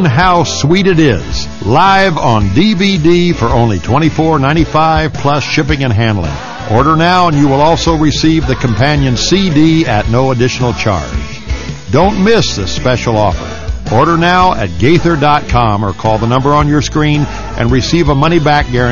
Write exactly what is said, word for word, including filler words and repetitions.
how sweet it is. Live on D V D for only twenty-four ninety-five plus shipping and handling. Order now and you will also receive the companion C D at no additional charge. Don't miss this special offer. Order now at Gaither dot com or call the number on your screen and receive a money-back guarantee.